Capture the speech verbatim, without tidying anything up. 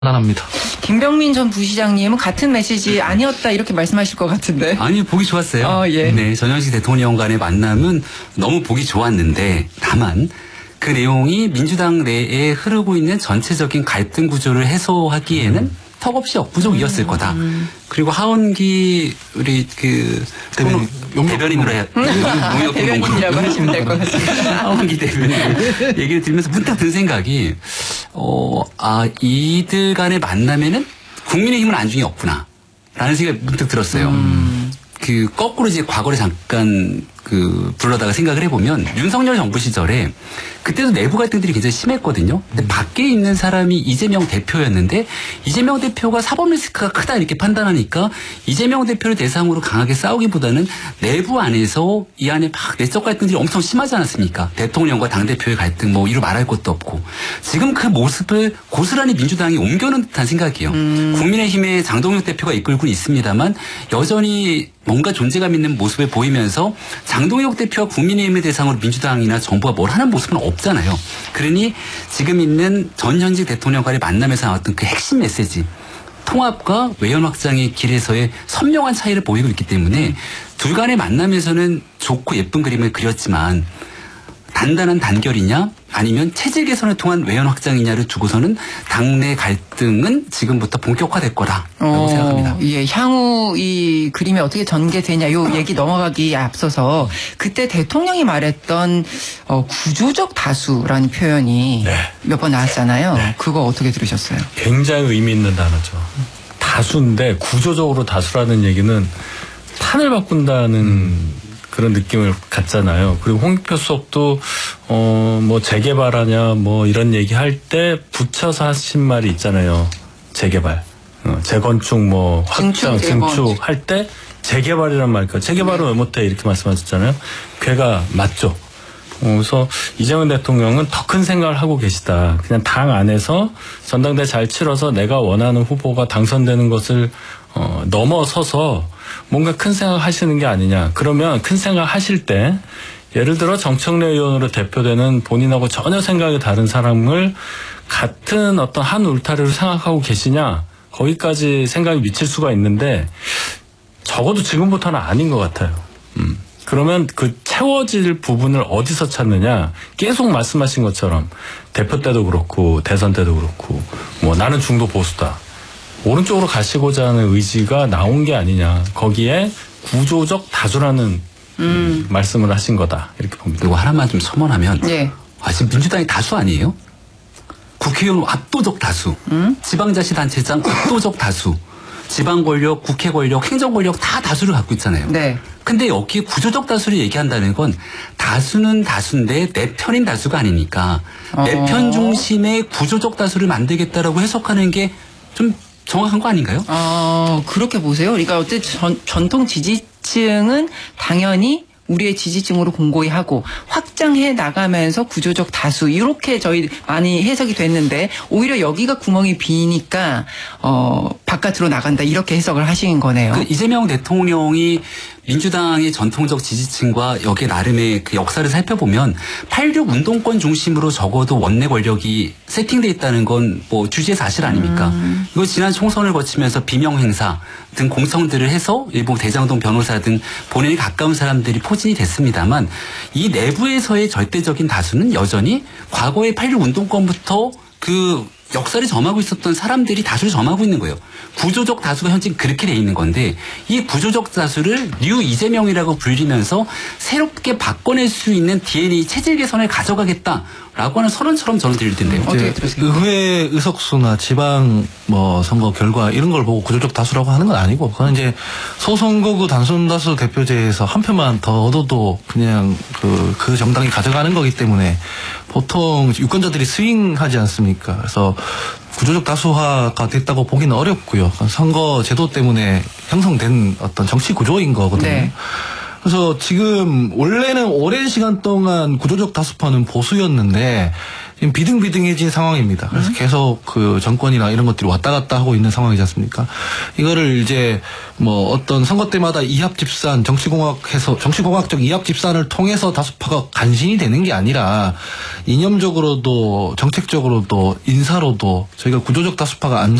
합니다. 김병민 전 부시장님은 같은 메시지 아니었다 이렇게 말씀하실 것 같은데. 아니 보기 좋았어요. 어, 예. 네, 전현직 대통령 간의 만남은 너무 보기 좋았는데 다만 그 내용이 민주당 내에 흐르고 있는 전체적인 갈등 구조를 해소하기에는 음. 턱없이 역부족이었을 음. 거다. 음. 그리고 하원기 우리 그 대변인, 대변인으로 해야 음. 대변인이라고 하시면 될 것 같습니다. 하원기 대변인 얘기를 들으면서 문득 든 생각이 어, 아 이들 간의 만남에는 국민의힘은 안중이 없구나 라는 생각이 문득 들었어요. 음. 그 거꾸로 이제 과거를 잠깐 그 불러다가 생각을 해보면 윤석열 정부 시절에 그때도 내부 갈등들이 굉장히 심했거든요. 근데 음. 밖에 있는 사람이 이재명 대표였는데 이재명 대표가 사법 리스크가 크다 이렇게 판단하니까 이재명 대표를 대상으로 강하게 싸우기보다는 내부 안에서 이 안에 막 내적 갈등들이 엄청 심하지 않았습니까? 대통령과 당대표의 갈등 뭐 이루 말할 것도 없고 지금 그 모습을 고스란히 민주당이 옮겨놓은 듯한 생각이에요. 음. 국민의힘의 장동혁 대표가 이끌고 있습니다만 여전히 뭔가 존재감 있는 모습을 보이면서 장동혁 대표와 국민의힘을 대상으로 민주당이나 정부가 뭘 하는 모습은 없잖아요. 그러니 지금 있는 전현직 대통령 간의 만남에서 나왔던 그 핵심 메시지 통합과 외연 확장의 길에서의 선명한 차이를 보이고 있기 때문에 둘 간의 만남에서는 좋고 예쁜 그림을 그렸지만 단단한 단결이냐 아니면 체질 개선을 통한 외연 확장이냐를 두고서는 당내 갈등은 지금부터 본격화될 거라고 어, 생각합니다. 예, 향후 이 그림이 어떻게 전개되냐 요 얘기 넘어가기에 앞서서 그때 대통령이 말했던 어, 구조적 다수라는 표현이 네. 몇 번 나왔잖아요. 네. 그거 어떻게 들으셨어요? 굉장히 의미 있는 단어죠. 다수인데 구조적으로 다수라는 얘기는 판을 바꾼다는 음. 그런 느낌을 갖잖아요. 그리고 홍익표 수석도 어 뭐 재개발하냐 뭐 이런 얘기 할 때 붙여서 하신 말이 있잖아요. 재개발, 어, 재건축 뭐 확장, 증축 할 때 재개발이란 말일까? 재개발은 왜 못해 이렇게 말씀하셨잖아요. 걔가 맞죠. 어, 그래서 이재명 대통령은 더 큰 생각을 하고 계시다. 그냥 당 안에서 전당대 잘 치러서 내가 원하는 후보가 당선되는 것을 어, 넘어서서 뭔가 큰 생각 하시는 게 아니냐. 그러면 큰 생각 하실 때 예를 들어 정청래 의원으로 대표되는 본인하고 전혀 생각이 다른 사람을 같은 어떤 한 울타리로 생각하고 계시냐. 거기까지 생각이 미칠 수가 있는데 적어도 지금부터는 아닌 것 같아요. 음. 그러면 그 채워질 부분을 어디서 찾느냐. 계속 말씀하신 것처럼 대표 때도 그렇고 대선 때도 그렇고 뭐 나는 중도 보수다. 오른쪽으로 가시고자 하는 의지가 나온 게 아니냐. 거기에 구조적 다수라는 음. 말씀을 하신 거다. 이렇게 봅니다. 그리고 하나만 좀 첨언하면 예. 아, 지금 민주당이 다수 아니에요? 국회의원 압도적 다수. 음? 지방자치단체장 압도적 다수. 지방 권력, 국회 권력, 행정 권력 다 다수를 갖고 있잖아요. 네. 근데 여기에 구조적 다수를 얘기한다는 건 다수는 다수인데 내 편인 다수가 아니니까 어. 내 편 중심의 구조적 다수를 만들겠다라고 해석하는 게 좀 정확한 거 아닌가요? 어, 그렇게 보세요. 그러니까 어쨌든 전, 전통 지지층은 당연히 우리의 지지층으로 공고히 하고 확장해 나가면서 구조적 다수 이렇게 저희 많이 해석이 됐는데 오히려 여기가 구멍이 비니까 어, 바깥으로 나간다 이렇게 해석을 하신 거네요. 그 이재명 대통령이 민주당의 전통적 지지층과 여기에 나름의 그 역사를 살펴보면 팔십육 운동권 중심으로 적어도 원내 권력이 세팅돼 있다는 건 뭐 주지의 사실 아닙니까? 음. 이거 지난 총선을 거치면서 비명 행사 등 공청들을 해서 일부 대장동 변호사 등 본인이 가까운 사람들이 포진이 됐습니다만 이 내부에서의 절대적인 다수는 여전히 과거의 팔십육 운동권부터 그 역사를 점하고 있었던 사람들이 다수를 점하고 있는 거예요. 구조적 다수가 현재 그렇게 돼 있는 건데 이 구조적 다수를 뉴 이재명이라고 불리면서 새롭게 바꿔낼 수 있는 디엔에이 체질 개선을 가져가겠다라고 하는 선언처럼 저는 들리던데요. 어떻게 들으세요? 의회 의석수나 지방 뭐 선거 결과 이런 걸 보고 구조적 다수라고 하는 건 아니고 그건 이제 소선거구 단순다수 대표제에서 한 표만 더 얻어도 그냥 그, 그 정당이 가져가는 거기 때문에 보통 유권자들이 스윙하지 않습니까? 그래서 구조적 다수화가 됐다고 보기는 어렵고요. 선거 제도 때문에 형성된 어떤 정치 구조인 거거든요. 네. 그래서 지금 원래는 오랜 시간 동안 구조적 다수파는 보수였는데 지금 비등비등해진 상황입니다. 그래서 음. 계속 그 정권이나 이런 것들이 왔다 갔다 하고 있는 상황이지 않습니까? 이거를 이제 뭐 어떤 선거 때마다 이합 집산, 정치공학해서 정치공학적 이합 집산을 통해서 다수파가 간신히 되는 게 아니라 이념적으로도 정책적으로도 인사로도 저희가 구조적 다수파가 안